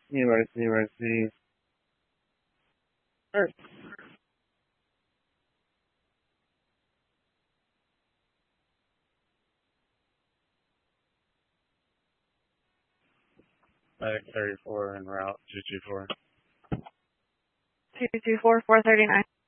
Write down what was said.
Emergency. Alright. Medic 34 en route 224. 224, 439.